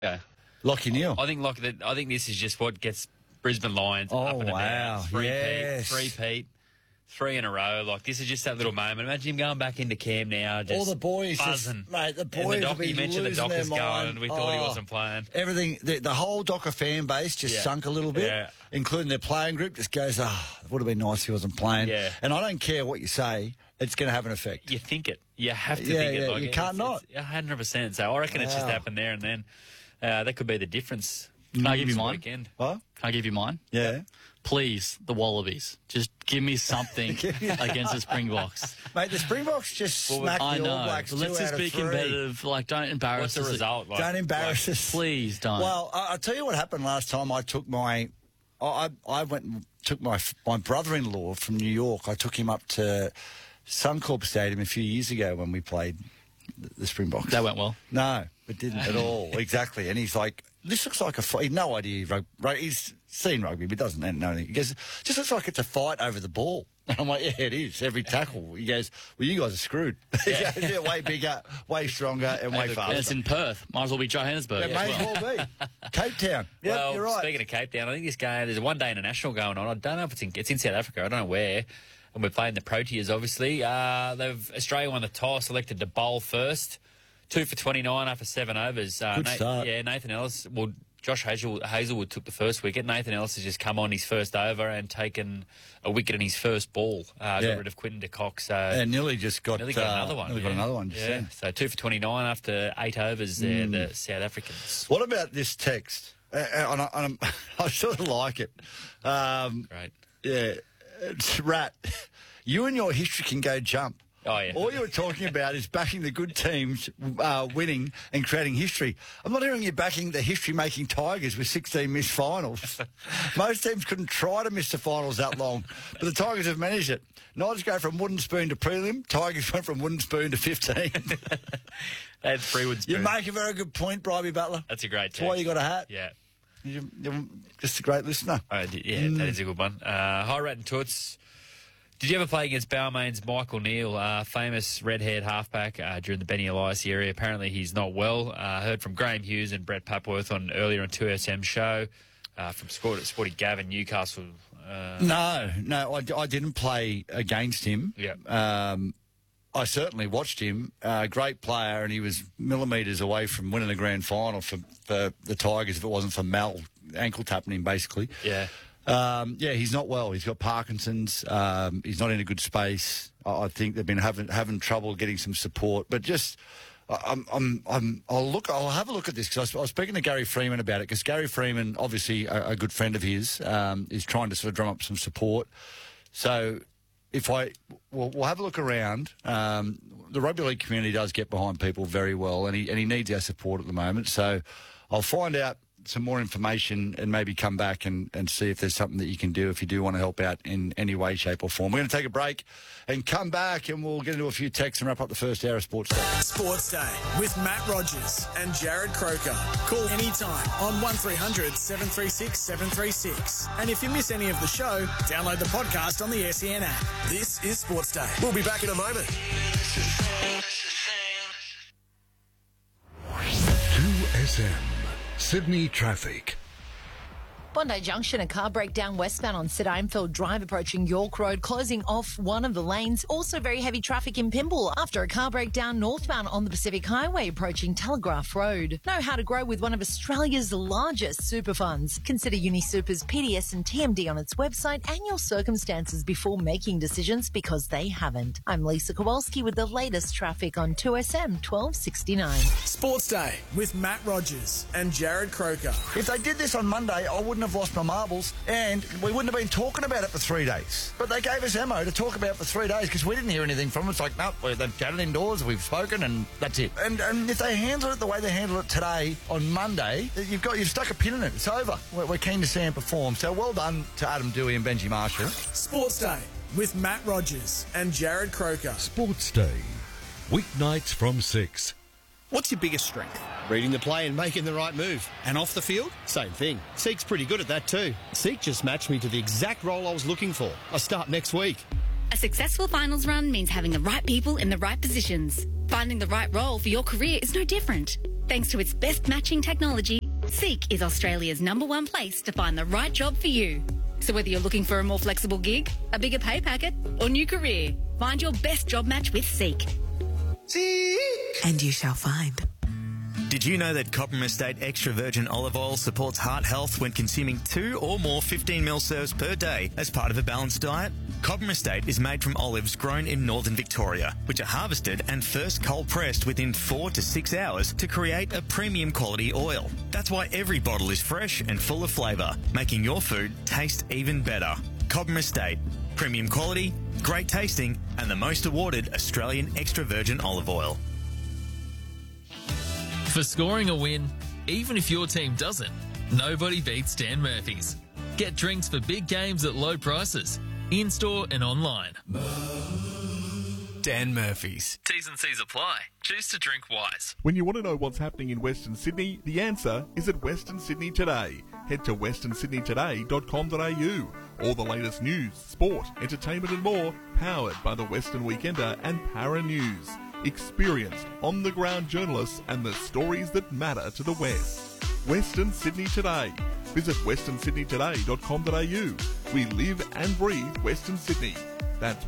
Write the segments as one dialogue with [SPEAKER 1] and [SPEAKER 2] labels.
[SPEAKER 1] Yeah.
[SPEAKER 2] Lachie Neale.
[SPEAKER 1] I think this is just what gets Brisbane Lions up and about. Three-peat. 3 in a row. Like, this is just that little moment. Imagine him going back into camp now. Just
[SPEAKER 2] all the boys
[SPEAKER 1] buzzing.
[SPEAKER 2] Mate, the boys have been
[SPEAKER 1] you mentioned the Dockers going, and we thought he wasn't playing.
[SPEAKER 2] Everything, the whole Docker fan base just sunk a little bit, including their playing group, just goes, it would have been nice if he wasn't playing.
[SPEAKER 1] Yeah.
[SPEAKER 2] And I don't care what you say, it's going to have an effect.
[SPEAKER 1] You think it. You have to think it. Like,
[SPEAKER 2] you can't not.
[SPEAKER 1] 100%. So I reckon it's just happened there and then. That could be the difference.
[SPEAKER 3] Can I give you mine?
[SPEAKER 1] Weekend.
[SPEAKER 2] What?
[SPEAKER 3] Can I give you mine?
[SPEAKER 2] Yeah.
[SPEAKER 3] Please, the Wallabies. Just give me something against the Springboks.
[SPEAKER 2] Mate, the Springboks just smacked the All Blacks 2
[SPEAKER 3] Let's just be competitive. Like, don't embarrass us.
[SPEAKER 1] What's the result? Like,
[SPEAKER 2] don't embarrass us.
[SPEAKER 3] Please don't.
[SPEAKER 2] Well, I'll tell you what happened last time. I took I went and took my brother-in-law from New York. I took him up to Suncorp Stadium a few years ago when we played the Springboks.
[SPEAKER 3] That went well.
[SPEAKER 2] No, it didn't at all. Exactly. And he's like, this looks like a fight. He had no idea. He's seen rugby, but doesn't know anything. He goes, just looks like it's a fight over the ball. And I'm like, yeah, it is. Every tackle. He goes, well, you guys are screwed. Yeah, way bigger, way stronger, and way faster.
[SPEAKER 3] And it's in Perth. Might as well be Johannesburg.
[SPEAKER 2] It may as well be. Cape Town. Yeah,
[SPEAKER 1] well,
[SPEAKER 2] you're right.
[SPEAKER 1] Speaking of Cape Town, I think this game, there's a one-day international going on. I don't know if it's in South Africa. I don't know where. And we're playing the Proteas, obviously. Australia won the toss, elected to bowl first. 2 for 29 after 7 overs.
[SPEAKER 2] Good start.
[SPEAKER 1] Yeah, Nathan Ellis. Well, Josh Hazelwood took the first wicket. Nathan Ellis has just come on his first over and taken a wicket in his first ball. Got rid of Quinton de Kock. So
[SPEAKER 2] and nearly just got
[SPEAKER 1] another one.
[SPEAKER 2] Got another one.
[SPEAKER 1] Yeah. So 2 for 29 after 8 overs there, the South Africans.
[SPEAKER 2] What about this text? I sort of like it.
[SPEAKER 1] Great.
[SPEAKER 2] Yeah. It's Rat. You and your history can go jump.
[SPEAKER 1] Oh, yeah.
[SPEAKER 2] All you were talking about is backing the good teams winning and creating history. I'm not hearing you backing the history-making Tigers with 16 missed finals. Most teams couldn't try to miss the finals that long, but the Tigers have managed it. Knights go from wooden spoon to prelim. Tigers went from wooden spoon to 15.
[SPEAKER 1] That's 3 wooden spoon.
[SPEAKER 2] You make a very good point, Bribey Butler.
[SPEAKER 1] That's a great text.
[SPEAKER 2] That's why you got a hat.
[SPEAKER 1] Yeah.
[SPEAKER 2] You're just a great listener.
[SPEAKER 1] That is a good one. Hi, Rat and Toots. Did you ever play against Balmain's Michael Neal, famous red-haired halfback during the Benny Elias era? Apparently he's not well. Heard from Graham Hughes and Brett Papworth earlier on 2SM show. From Sporty Gavin, Newcastle.
[SPEAKER 2] No, I didn't play against him.
[SPEAKER 1] Yeah.
[SPEAKER 2] I certainly watched him. Great player, and he was millimetres away from winning the grand final for the Tigers if it wasn't for Mal ankle tapping him, basically.
[SPEAKER 1] Yeah.
[SPEAKER 2] He's not well. He's got Parkinson's. He's not in a good space. I think they've been having trouble getting some support. But just, I'll have a look at this because I was speaking to Gary Freeman about it because Gary Freeman, obviously a good friend of his, is trying to sort of drum up some support. So we'll have a look around. The rugby league community does get behind people very well, and he needs our support at the moment. So I'll find out some more information and maybe come back and see if there's something that you can do if you do want to help out in any way, shape or form. We're going to take a break and come back and we'll get into a few texts and wrap up the first hour of Sports Day.
[SPEAKER 4] Sports Day with Matt Rogers and Jared Croker. Call anytime on 1300 736 736. And if you miss any of the show, download the podcast on the SEN app. This is Sports Day. We'll be back in a moment.
[SPEAKER 5] 2SM Sydney traffic.
[SPEAKER 6] Bondi Junction, a car breakdown westbound on Sid Einfeld Drive approaching York Road, closing off one of the lanes. Also very heavy traffic in Pymble after a car breakdown northbound on the Pacific Highway approaching Telegraph Road. Know how to grow with one of Australia's largest super funds. Consider UniSuper's PDS and TMD on its website and your circumstances before making decisions because they haven't. I'm Lisa Kowalski with the latest traffic on 2SM 1269.
[SPEAKER 4] Sports Day with Matt Rogers and Jared Croker.
[SPEAKER 2] If they did this on Monday, I wouldn't have lost my marbles and we wouldn't have been talking about it for 3 days. But they gave us ammo to talk about for 3 days because we didn't hear anything from them. It's like, no, they've chatted indoors, we've spoken, and that's it. And if they handle it the way they handle it today on Monday, you've stuck a pin in it. It's over. We're keen to see him perform. So well done to Adam Dewey and Benji Marshall.
[SPEAKER 4] Sports Day with Matt Rogers and Jared Croker.
[SPEAKER 5] Sports Day, weeknights from 6.
[SPEAKER 7] What's your biggest strength? Reading the play and making the right move. And off the field? Same thing. Seek's pretty good at that too. Seek just matched me to the exact role I was looking for. I start next week.
[SPEAKER 8] A successful finals run means having the right people in the right positions. Finding the right role for your career is no different. Thanks to its best matching technology, Seek is Australia's #1 place to find the right job for you. So whether you're looking for a more flexible gig, a bigger pay packet, or new career, find your best job match with Seek.
[SPEAKER 9] Seek! And you shall find.
[SPEAKER 10] Did you know that Cobram Estate Extra Virgin Olive Oil supports heart health when consuming 2 or more 15ml serves per day as part of a balanced diet? Cobram Estate is made from olives grown in northern Victoria, which are harvested and first cold pressed within 4 to 6 hours to create a premium quality oil. That's why every bottle is fresh and full of flavour, making your food taste even better. Cobram Estate, premium quality, great tasting, and the most awarded Australian extra virgin olive oil.
[SPEAKER 11] For scoring a win, even if your team doesn't, nobody beats Dan Murphy's. Get drinks for big games at low prices, in-store and online. Dan Murphy's. T's and C's apply. Choose to drink wise.
[SPEAKER 12] When you want to know what's happening in Western Sydney, the answer is at Western Sydney Today. Head to westernsydneytoday.com.au. All the latest news, sport, entertainment and more, powered by the Western Weekender and Para News. Experienced, on-the-ground journalists and the stories that matter to the West. Western Sydney Today. Visit westernsydneytoday.com.au. We live and breathe Western Sydney. That's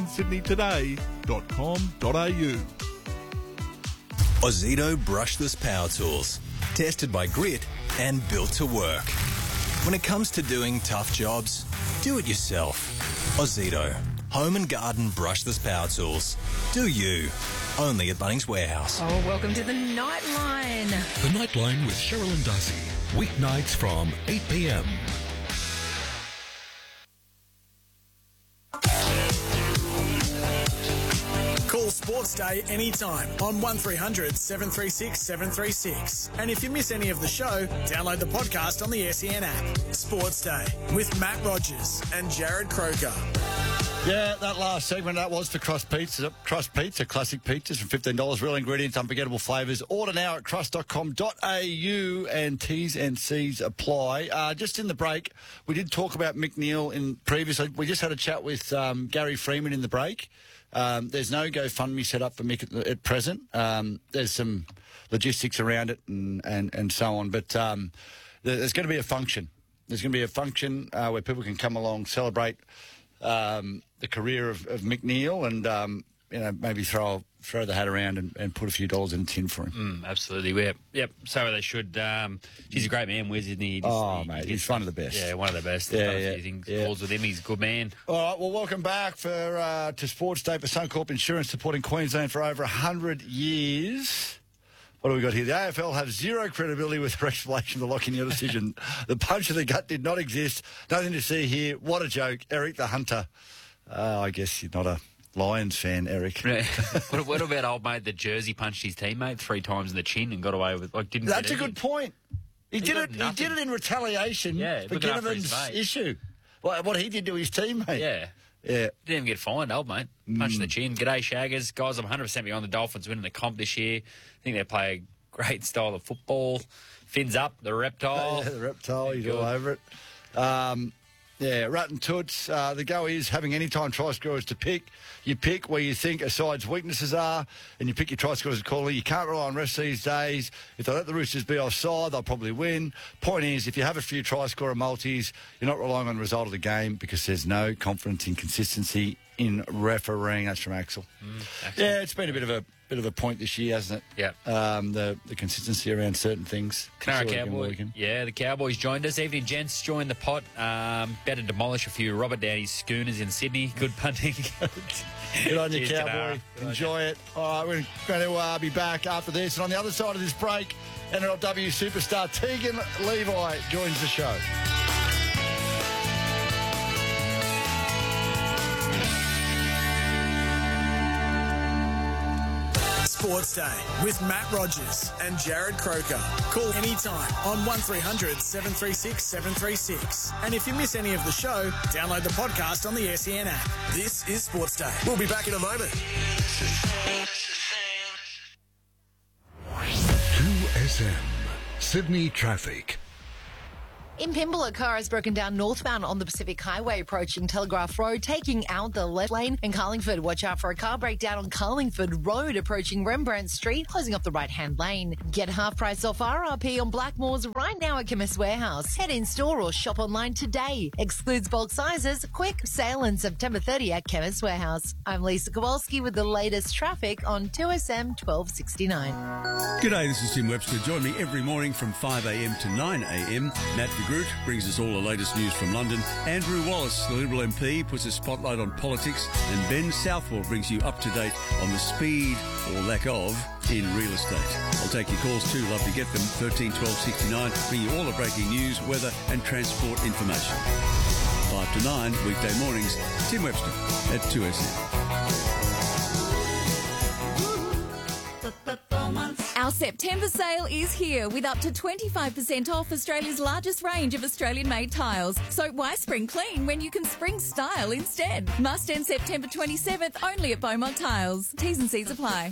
[SPEAKER 12] westernsydneytoday.com.au.
[SPEAKER 13] Ozito brushless power tools. Tested by Grit and built to work. When it comes to doing tough jobs, do it yourself. Ozito. Home and garden brushless power tools. Do you. Only at Bunnings Warehouse.
[SPEAKER 6] Oh, welcome to the Nightline.
[SPEAKER 5] The Nightline with Cheryl and Darcy. Weeknights from 8 p.m.
[SPEAKER 4] Call Sports Day anytime on 1300 736 736. And if you miss any of the show, download the podcast on the SEN app. Sports Day with Matt Rogers and Jared Croker.
[SPEAKER 2] Yeah, that last segment, that was for Crust Pizza. Crust Pizza, classic pizzas from $15. Real ingredients, unforgettable flavours. Order now at crust.com.au and T's and C's apply. Just in the break, we did talk about Mick Neal in previous. We just had a chat with Gary Freeman in the break. There's no GoFundMe set up for Mick at present. There's some logistics around it and so on. But there's going to be a function. There's going to be a function where people can come along, celebrate the career of Mick Neal and, maybe throw the hat around and put a few dollars in a tin for him.
[SPEAKER 1] Absolutely. Yep. So they should. He's a great man, Wiz, isn't he?
[SPEAKER 2] He's one of the best.
[SPEAKER 1] Yeah, one of the best. Calls with him. He's a good man.
[SPEAKER 2] All right, well, welcome back to Sports Day for Suncorp Insurance, supporting Queensland for over 100 years. What have we got here? The AFL have zero credibility with their explanation of the Lockyer decision. The punch of the gut did not exist. Nothing to see here. What a joke. Eric the Hunter. I guess you're not a Lions fan, Eric.
[SPEAKER 1] What about old mate the Jersey punched his teammate 3 times in the chin and got away with didn't.
[SPEAKER 2] That's a good point. He did it in retaliation for Ginnivan's issue. What he did to his teammate.
[SPEAKER 1] Yeah. Didn't even get fined, old mate. Punch in the chin. G'day, Shaggers. Guys, I'm 100% behind the Dolphins winning the comp this year. I think they play a great style of football. Fins up, the reptile.
[SPEAKER 2] Yeah, the reptile. He's all over it. Rat and Toots. The go is having anytime try scorers to pick. You pick where you think a side's weaknesses are, and you pick your try scorers accordingly. You can't rely on refs these days. If they let the Roosters be offside, they'll probably win. Point is, if you have a few try scorer multis, you're not relying on the result of the game because there's no confidence in consistency in refereeing. That's from Axel. Yeah, it's been a bit of a point this year, hasn't it?
[SPEAKER 1] Yeah.
[SPEAKER 2] The consistency around certain things.
[SPEAKER 1] Canara Cowboy. Yeah, the Cowboys joined us. Evening gents joined the pot. Better demolish a few Robert Downey schooners in Sydney. Good punting.
[SPEAKER 2] Good on you, Cowboy. Enjoy it. All right, we're going to be back after this. And on the other side of this break, NRLW superstar Tegan Levi joins the show.
[SPEAKER 4] Sports Day with Matt Rogers and Jared Croker. Call anytime on 1300 736 736. And if you miss any of the show, download the podcast on the SEN app. This is Sports Day. We'll be back in a moment.
[SPEAKER 5] 2SM Sydney traffic.
[SPEAKER 6] In Pimble, a car has broken down northbound on the Pacific Highway approaching Telegraph Road, taking out the left lane. In Carlingford, watch out for a car breakdown on Carlingford Road approaching Rembrandt Street, closing off the right-hand lane. Get half price off RRP on Blackmores right now at Chemist Warehouse. Head in store or shop online today. Excludes bulk sizes. Quick sale on September 30 at Chemist Warehouse. I'm Lisa Kowalski with the latest traffic on 2SM 1269.
[SPEAKER 14] G'day, this is Tim Webster. Join me every morning from 5am to 9am. Matt de Groot brings us all the latest news from London. Andrew Wallace, the Liberal MP, puts a spotlight on politics. And Ben Southwell brings you up to date on the speed, or lack of, in real estate. I'll take your calls too. Love to get them. 13 12 69. Bring you all the breaking news, weather and transport information. 5 to 9, weekday mornings. Tim Webster at 2SM.
[SPEAKER 15] Our September sale is here with up to 25% off Australia's largest range of Australian-made tiles. So why spring clean when you can spring style instead? Must end September 27th only at Beaumont Tiles. T's and C's apply.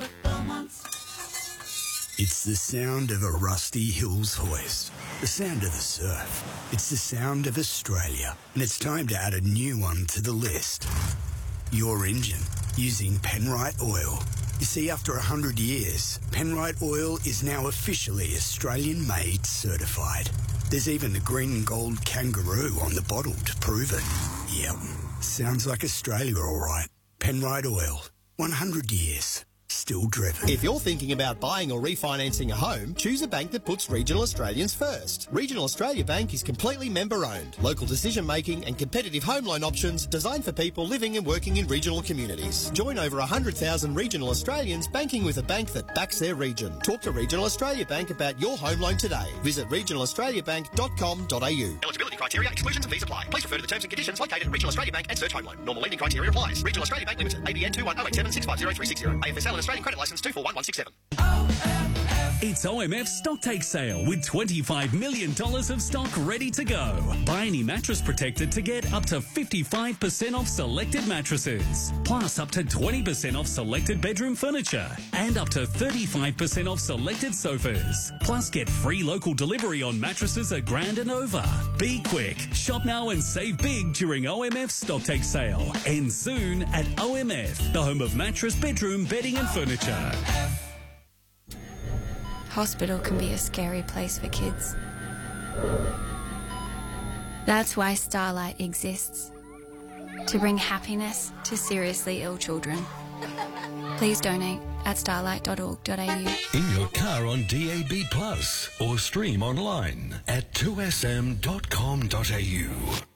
[SPEAKER 16] It's the sound of a rusty Hills hoist. The sound of the surf. It's the sound of Australia. And it's time to add a new one to the list. Your engine using Penrite Oil. You see, after 100 years, Penrite Oil is now officially Australian-made certified. There's even the green and gold kangaroo on the bottle to prove it. Yep, sounds like Australia all right. Penrite Oil, 100 years. Still driven.
[SPEAKER 7] If you're thinking about buying or refinancing a home, choose a bank that puts Regional Australians first. Regional Australia Bank is completely member-owned. Local decision-making and competitive home loan options designed for people living and working in regional communities. Join over 100,000 regional Australians banking with a bank that backs their region. Talk to Regional Australia Bank about your home loan today. Visit regionalaustraliabank.com.au.
[SPEAKER 17] Eligibility criteria, exclusions and fees apply. Please refer to the terms and conditions located at Regional Australia Bank and search home loan. Normal lending criteria applies. Regional Australia Bank Limited. ABN 21 087 650 360. AFSL and Australian Credit Licence 241167.
[SPEAKER 18] It's OMF's Stocktake Sale with $25 million of stock ready to go. Buy any mattress protector to get up to 55% off selected mattresses, plus up to 20% off selected bedroom furniture and up to 35% off selected sofas. Plus get free local delivery on mattresses $1,000 and over. Be quick. Shop now and save big during OMF's Stocktake Sale. Ends soon at OMF, the home of mattress, bedroom, bedding and furniture.
[SPEAKER 19] Hospital can be a scary place for kids. That's why Starlight exists, to bring happiness to seriously ill children. Please donate at starlight.org.au.
[SPEAKER 5] In your car on DAB+ or stream online at 2sm.com.au.